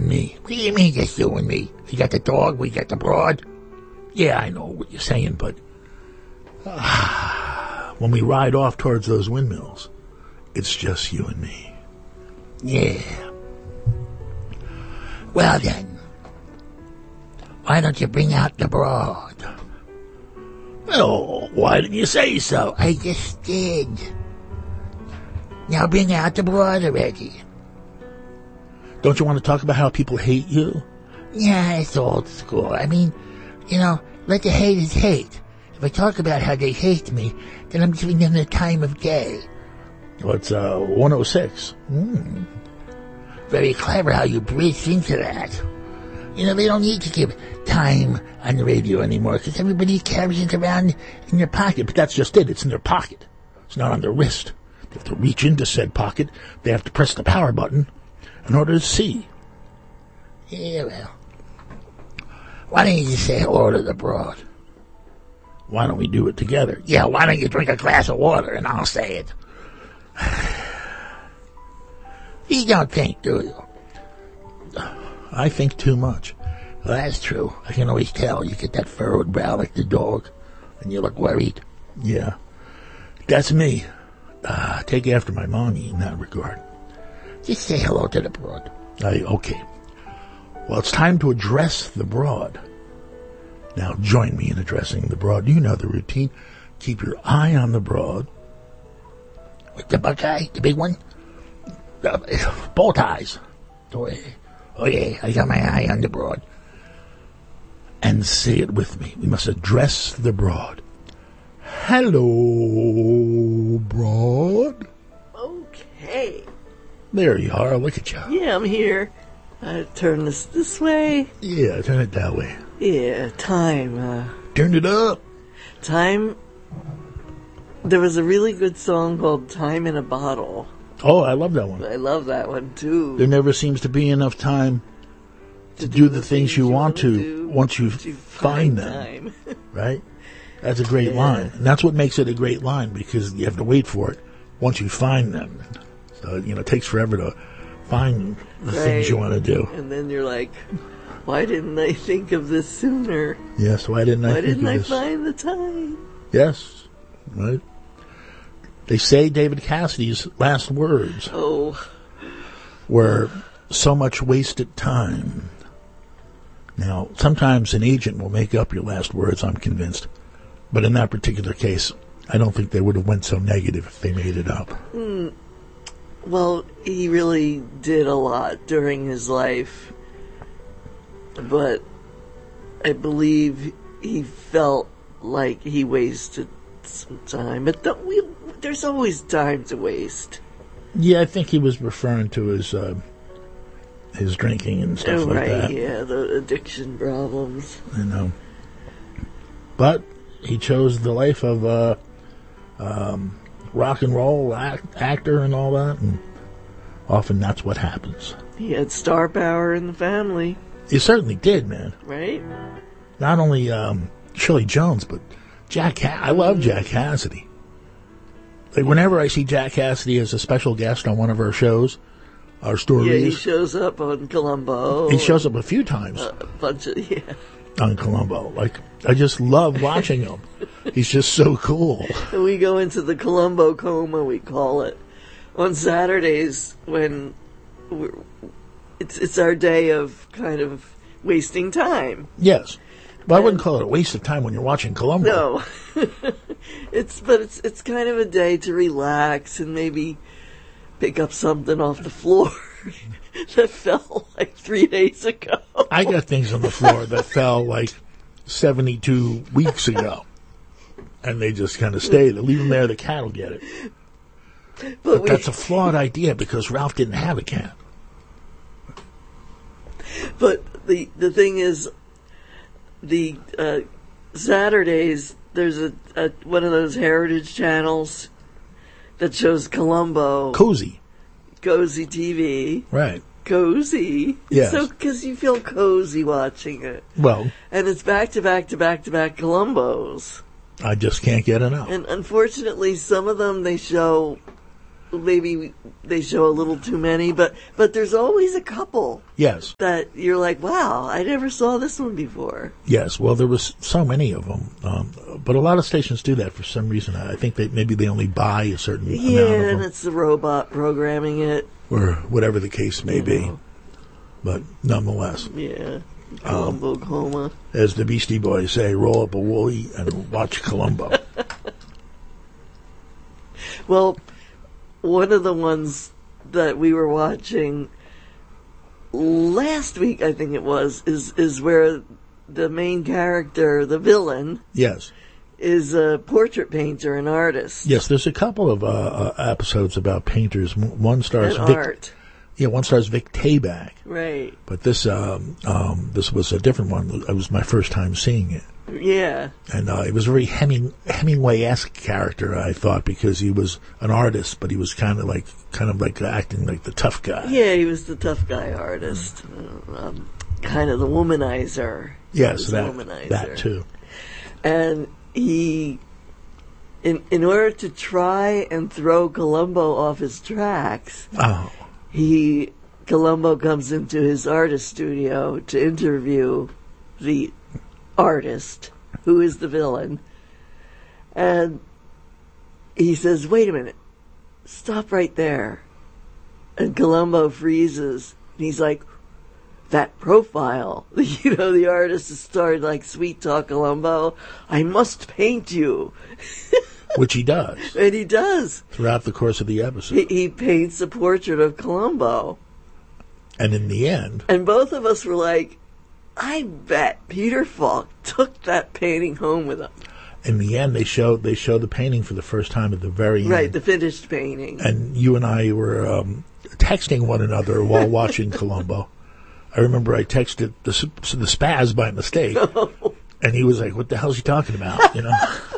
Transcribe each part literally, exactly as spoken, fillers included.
me. What do you mean just you and me? You got the dog, we got the broad. Yeah, I know what you're saying, but uh, when we ride off towards those windmills, it's just you and me. Yeah. Well then, why don't you bring out the broad? Oh, why didn't you say so? I just did. Now bring out the broad already. Don't you want to talk about how people hate you? Yeah, it's old school. I mean, you know, let the haters hate. If I talk about how they hate me, then I'm giving them the time of day. Well, it's uh, one oh six. Mm. Very clever how you breathed into that. You know, they don't need to give time on the radio anymore because everybody carries it around in their pocket. But that's just it. It's in their pocket. It's not on their wrist. They have to reach into said pocket. They have to press the power button in order to see. Yeah, well. Why don't you just say hello to the broad? Why don't we do it together? Yeah, why don't you drink a glass of water and I'll say it? You don't think, do you? I think too much. Well, that's true. I can always tell. You get that furrowed brow like the dog, and you look worried. Yeah, that's me. Uh, take after my mommy in that regard. Just say hello to the broad. I, okay. Well, it's time to address the broad. Now, join me in addressing the broad. You know the routine. Keep your eye on the broad. With the buckeye, the big one? Uh, bow ties. Oh, yeah. Oh, yeah, I got my eye on the broad. And say it with me. We must address the broad. Hello, broad. Okay. There you are. Look at you. Yeah, I'm here. I turn this this way. Yeah, turn it that way. Yeah, time. Uh, turn it up. Time. There was a really good song called Time in a Bottle. Oh, I love that one. I love that one, too. There never seems to be enough time to, to do, do the, the things, things you want to do, once you find, find them. Right? That's a great yeah. line. And that's what makes it a great line, because you have to wait for it once you find them. So, you know, it takes forever to find the right. things you want to do. And then you're like, why didn't I think of this sooner? Yes, why didn't I why think didn't of I this? Why didn't I find the time? Yes, right. They say David Cassidy's last words oh. were so much wasted time. Now, sometimes an agent will make up your last words, I'm convinced. But in that particular case, I don't think they would have went so negative if they made it up. Mm. Well, he really did a lot during his life. But I believe he felt like he wasted some time. But the, we, there's always time to waste. Yeah, I think he was referring to his uh, his drinking and stuff oh, like right, that. Yeah, the addiction problems. I know. But he chose the life of a uh, um, rock and roll act, actor and all that, and often that's what happens. He had star power in the family. He certainly did, man. Right? Not only um, Shirley Jones, but Jack Cassidy. I love Jack Cassidy. Like, whenever I see Jack Cassidy as a special guest on one of our shows, our stories. Yeah, he shows up on Columbo. He shows up a few times. A bunch of, yeah. On Columbo. Like, I just love watching him. He's just so cool. We go into the Columbo coma, we call it, on Saturdays when we're, it's it's our day of kind of wasting time. Yes. But I wouldn't call it a waste of time when you're watching Columbo. No. it's but it's it's kind of a day to relax and maybe pick up something off the floor that fell like three days ago. I got things on the floor that fell like seventy-two weeks ago. And they just kind of stay there. Leave them there, the cat will get it. But, but we, that's a flawed idea because Ralph didn't have a cat. But the the thing is, the uh, Saturdays, there's a, a one of those heritage channels that shows Columbo. Cozy. Cozy T V. Right. Cozy. Yes. So, because you feel cozy watching it. Well. And it's back to back to back to back Columbos. I just can't get enough. And unfortunately, some of them they show maybe they show a little too many, but but there's always a couple. Yes. That you're like, wow, I never saw this one before. Yes. Well, there was so many of them, um, but a lot of stations do that for some reason. I think they maybe they only buy a certain yeah, amount of them. and it's the robot programming it, or whatever the case may you be. know. But nonetheless, Yeah, Columbo um, coma. As the Beastie Boys say, roll up a woolly and watch Columbo. Well, one of the ones that we were watching last week, I think it was, is is where the main character, the villain, Yes. is a portrait painter, an artist. Yes, there's a couple of uh, uh, episodes about painters. M- One stars And Vic, art. Yeah, one stars Vic Tayback. Right. But this um, um, this was a different one. It was my first time seeing it. Yeah. And uh, it was a very Heming, Hemingway-esque character, I thought, because he was an artist, but he was kind of like kind of like acting like the tough guy. Yeah, he was the tough guy artist. Um, kind of the womanizer. Yes, He was that, a womanizer. that too. And he, in in order to try and throw Columbo off his tracks, Oh, he Columbo comes into his artist studio to interview the artist, who is the villain, and he says, "Wait a minute, stop right there." And Columbo freezes, and he's like, "That profile," you know, the artist has started like sweet talk Columbo. "I must paint you," which he does and he does. throughout the course of the episode. He, he paints a portrait of Columbo. And in the end, And both of us were like, I bet Peter Falk took that painting home with him. in the end, they showed they showed the painting for the first time at the very end. Right, the finished painting. And you and I were um, texting one another while watching Columbo. I remember I texted the the spaz by mistake, and he was like, "What the hell is he talking about?" You know.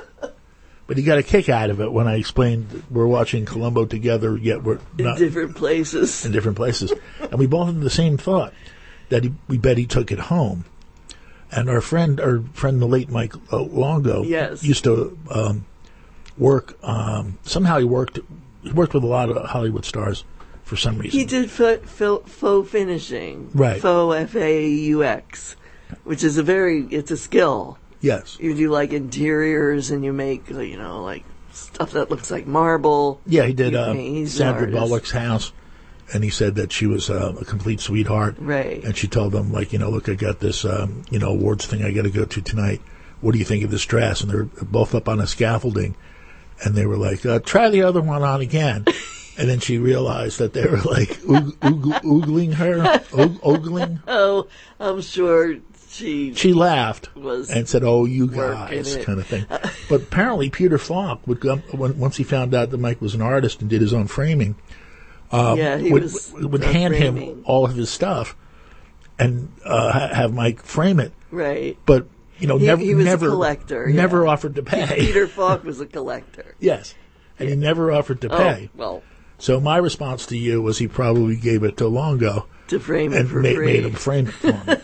But he got a kick out of it when I explained that we're watching Columbo together, yet we're in not different places. in different places, and we both had the same thought that he, we bet he took it home. And our friend, our friend, the late Mike uh, Longo, Yes. used to um, work. Um, somehow he worked. He worked with a lot of Hollywood stars for some reason. He did faux, faux, faux finishing. Right. Faux, F A U X, which is a very, it's a skill. Yes. You do like interiors and you make, you know, like stuff that looks like marble. Yeah, he did You uh, paint. He's an Sandra artist. Bullock's house, and he said that she was uh, a complete sweetheart. Right. And she told him, like, you know, look, I got this, um, you know, awards thing I got to go to tonight. What do you think of this dress? And they're both up on a scaffolding, and they were like, uh, try the other one on again. And then she realized that they were like oog- oog- oogling her, oog- ogling. Oh, I'm sure she She laughed was and said, "Oh, you working guys," it. kind of thing. But apparently, Peter Falk would come when, once he found out that Mike was an artist and did his own framing. Um, yeah, he would was would uh, hand framing. him all of his stuff and uh, ha- have Mike frame it. Right. But you know, He- never, he was a never, collector, never yeah. offered to pay. Peter Falk was a collector. Yes, and he never offered to pay. Oh, well, So my response to you was he probably gave it to Longo to frame it and for ma- free. made him frame it for him.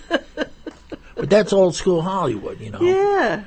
But that's old school Hollywood, you know. Yeah.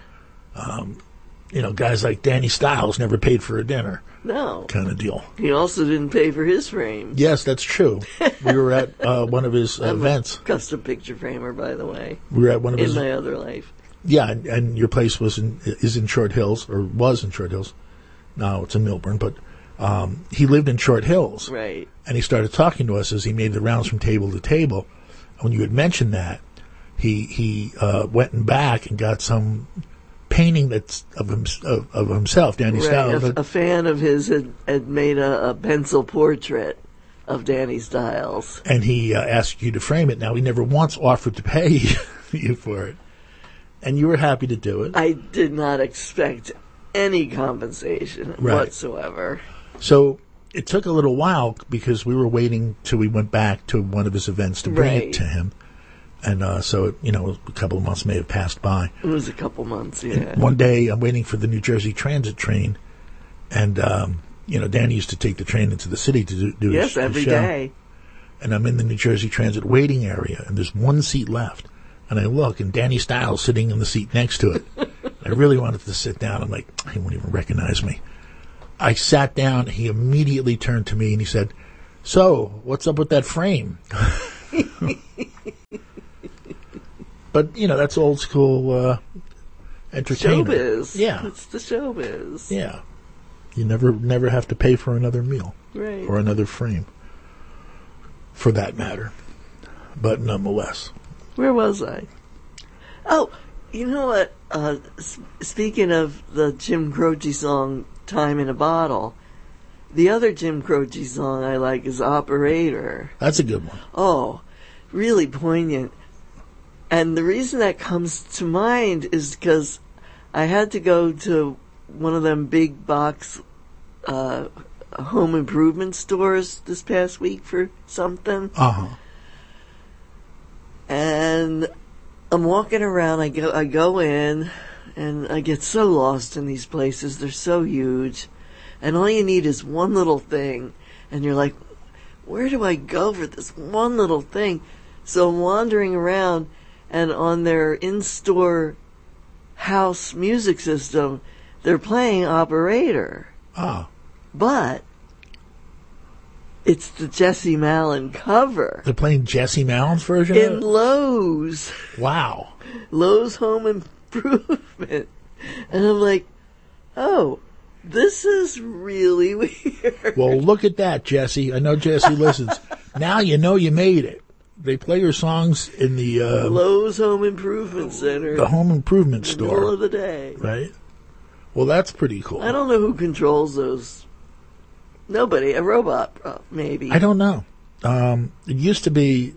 You know, guys like Danny Stiles never paid for a dinner, No. kind of deal. He also didn't pay for his frame. Yes, that's true. We were at uh, one of his uh, I'm events. a custom picture framer, by the way, We were at one of in his. my other life. Yeah, and, and your place was in is in Short Hills, or was in Short Hills. Now it's in Milburn, but um, he lived in Short Hills, Right. and he started talking to us as he made the rounds from table to table. And when you had mentioned that, he he uh, went and back and got some painting that's of him, of, of himself, Danny Right. Stiles. A, a fan of his had, had made a, a pencil portrait of Danny Stiles. And he uh, asked you to frame it. Now, he never once offered to pay you for it. And you were happy to do it. I did not expect any compensation Right. whatsoever. So it took a little while because we were waiting till we went back to one of his events to bring Right. it to him. And uh, so, you know, a couple of months may have passed by. It was a couple months, yeah. One day, I'm waiting for the New Jersey Transit train. And, um, you know, Danny used to take the train into the city to do, do yes, his, his every show. day. And I'm in the New Jersey Transit waiting area, and there's one seat left. And I look, and Danny Stiles sitting in the seat next to it. I really wanted to sit down. I'm like, he won't even recognize me. I sat down. He immediately turned to me and he said, "So, what's up with that frame?" But, you know, that's old school uh, entertainment. Showbiz. Yeah. It's the showbiz. Yeah. You never never have to pay for another meal. Right. Or another frame, for that matter. But nonetheless. Where was I? Oh, you know what? Uh, s- speaking of the Jim Croce song, Time in a Bottle, the other Jim Croce song I like is Operator. That's a good one. Oh, really poignant. And the reason that comes to mind is because I had to go to one of them big box uh, home improvement stores this past week for something. Uh-huh. And I'm walking around, I go I go in, and I get so lost in these places. They're so huge. And all you need is one little thing. And you're like, where do I go for this one little thing? So I'm wandering around, and on their in-store house music system, they're playing Operator. Ah. But it's the Jesse Malin cover. They're playing Jesse Malin's version In of it? Lowe's. Wow. Lowe's Home Improvement. And I'm like, oh, this is really weird. Well, look at that, Jesse. I know Jesse listens. Now you know you made it. They play your songs in the uh, Lowe's Home Improvement Center. the home improvement in the middle store, of the day. right? Well, that's pretty cool. I don't know who controls those. Nobody. A robot, uh, maybe. I don't know. Um, it used to be,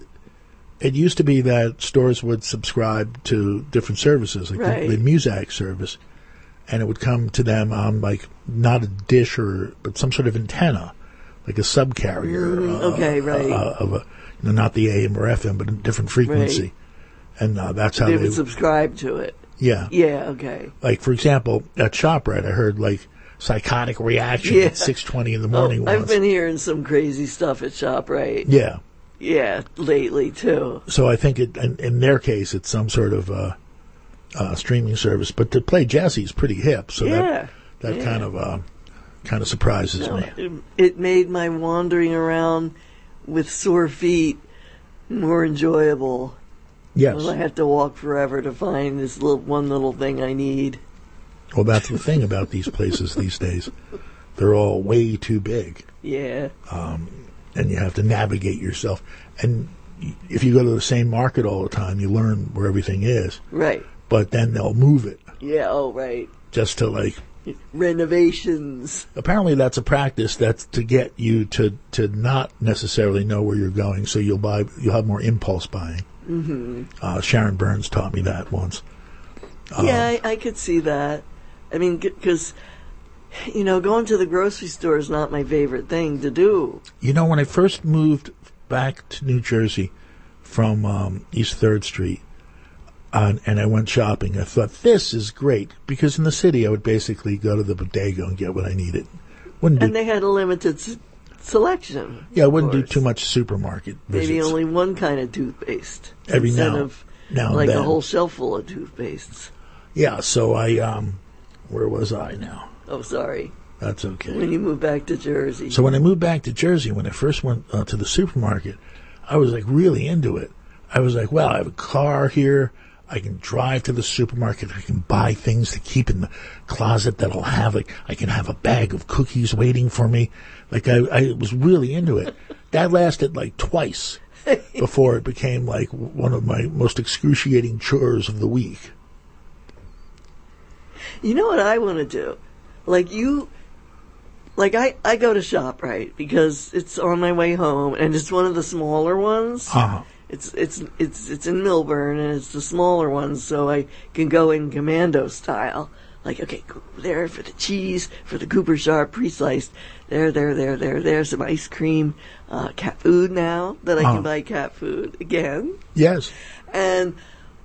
it used to be that stores would subscribe to different services, like Right. the, the Muzak service, and it would come to them on like not a dish or but some sort of antenna, like a subcarrier. Mm, uh, okay, right. Uh, of a, you know, not the A M or F M, but a different frequency, Right. and uh, that's how They they. would subscribe to it. yeah. Yeah, okay. Like for example, at ShopRite, I heard like Psychotic Reaction Yeah. at six twenty in the morning. Oh, I've once. been hearing some crazy stuff at ShopRite. Yeah. Yeah, lately, too. So I think it, in, in their case, it's some sort of uh, uh, streaming service. But to play Jesse's pretty hip, so Yeah. that that Yeah. kind of uh, kind of surprises No, me. it, it made my wandering around with sore feet more enjoyable. Yes. Well, I had to walk forever to find this little one little thing I need. Well, that's the thing about these places these days. They're all way too big, Yeah. and you have to navigate yourself. And if you go to the same market all the time, you learn where everything is. Right. But then they'll move it Yeah, oh, right. just to like. Renovations. Apparently, that's a practice that's to get you to, to not necessarily know where you're going, so you'll buy you'll have more impulse buying. Mm-hmm. Uh, Sharon Burns taught me that once. Yeah, I, I could see that. I mean, because, you know, going to the grocery store is not my favorite thing to do. You know, when I first moved back to New Jersey from um, East Third Street, uh, and I went shopping, I thought, this is great, because in the city I would basically go to the bodega and get what I needed. Wouldn't do, And they had a limited s- selection. yeah, I of wouldn't do course. too much supermarket visits. Maybe only one kind of toothpaste. Every instead now- of now and like a then. whole shelf full of toothpastes. Yeah, so I, um, where was I now? Oh, sorry. That's okay. When you moved back to Jersey. So when I moved back to Jersey, when I first went uh, to the supermarket, I was like really into it. I was like, well, I have a car here. I can drive to the supermarket. I can buy things to keep in the closet that'll have like, I can have a bag of cookies waiting for me. Like I, I was really into it. That lasted like twice before it became like one of my most excruciating chores of the week. You know what I want to do? Like you, like I, I go to ShopRite because it's on my way home and it's one of the smaller ones. Uh-huh. It's, it's, it's, it's in Milburn and it's the smaller ones so I can go in commando style. Like, okay, go there for the cheese, for the Cooper Sharp pre-sliced. There, there, there, there, there, some ice cream, uh, cat food now that I Uh-huh. can buy cat food again. Yes. And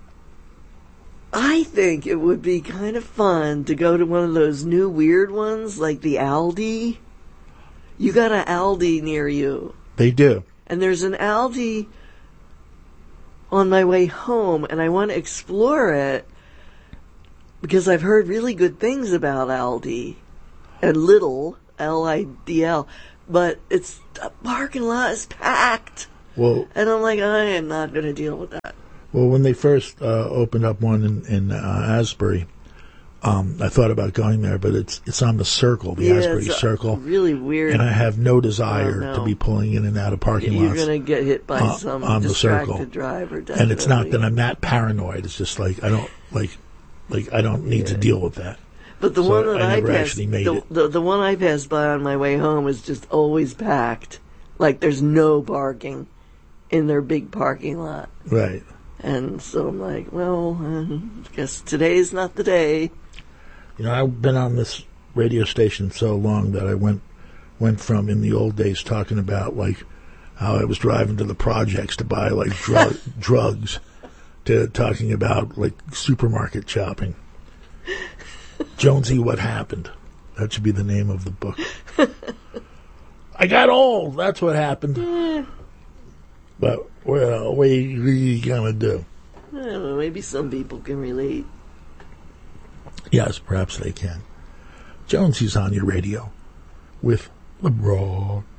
I think it would be kind of fun to go to one of those new weird ones, like the Aldi. You got an Aldi near you. They do. And there's an Aldi on my way home, and I want to explore it because I've heard really good things about Aldi and Lidl L I D L, but it's the parking lot is packed. Well, and I'm like, I am not going to deal with that. Well, when they first uh, opened up one in, in uh, Asbury, um, I thought about going there, but it's it's on the Circle, the yeah, Asbury it's Circle. Really weird. And I have no desire oh, no. to be pulling in and out of parking You're lots. You're going to get hit by uh, some on the distracted Circle. driver. Definitely. And it's not that I'm that paranoid. It's just like I don't like like I don't need yeah. to deal with that. But the so one that I, I, never passed, actually made the, it. The, the one I passed by on my way home is just always packed. Like there's no parking in their big parking lot. Right. And so I'm like, well, uh, I guess today's not the day. You know, I've been on this radio station so long that I went went from in the old days talking about like how I was driving to the projects to buy like drug, drugs to talking about like supermarket shopping. Jonesy, what happened? That should be the name of the book. I got old. That's what happened. Yeah. But well, what are you gonna do? I don't know. Maybe some people can relate. Yes, perhaps they can. Jonesy's on your radio with LeBron.